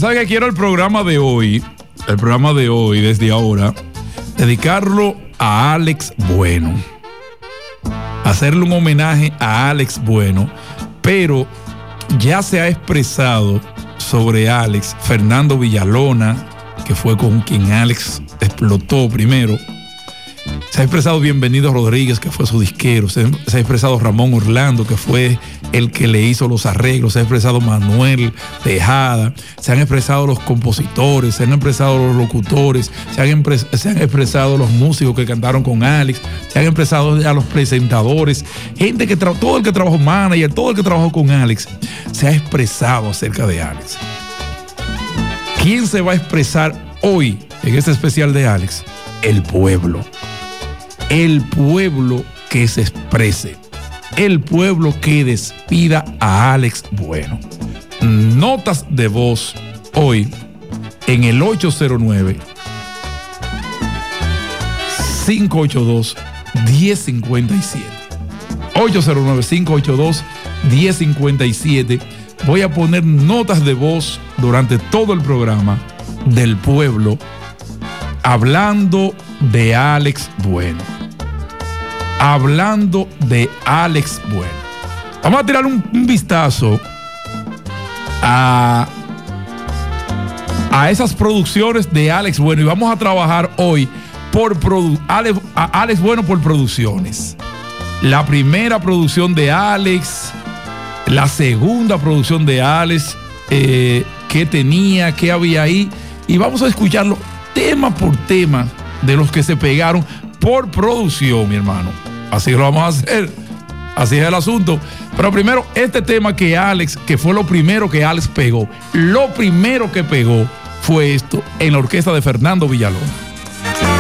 sabes que quiero el programa de hoy, desde ahora, dedicarlo a Alex Bueno. Hacerle un homenaje a Alex Bueno, pero ya se ha expresado sobre Alex Fernando Villalona, que fue con quien Alex explotó primero. Se ha expresado Bienvenido Rodríguez, que fue su disquero. Se ha expresado Ramón Orlando, que fue el que le hizo los arreglos. Se ha expresado Manuel Tejada. Se han expresado los compositores, se han expresado los locutores, se han expresado los músicos que cantaron con Alex, se han expresado a los presentadores, gente que todo el que trabajó, manager, todo el que trabajó con Alex, se ha expresado acerca de Alex. ¿Quién se va a expresar hoy en este especial de Alex? El pueblo. El pueblo que se exprese. El pueblo que despida a Alex Bueno. Notas de voz hoy en el 809-582-1057. 809-582-1057. Voy a poner notas de voz durante todo el programa del pueblo hablando de Alex Bueno. Hablando de Alex Bueno. Vamos a tirar un vistazo a esas producciones de Alex Bueno y vamos a trabajar hoy a Alex Bueno por producciones. La primera producción de Alex, la segunda producción de Alex, qué tenía, qué había ahí, y vamos a escucharlo tema por tema de los que se pegaron por producción, mi hermano. Así lo vamos a hacer. Así es el asunto. Pero primero, este tema que fue lo primero que Alex pegó. Lo primero que pegó fue esto en la orquesta de Fernando Villalona.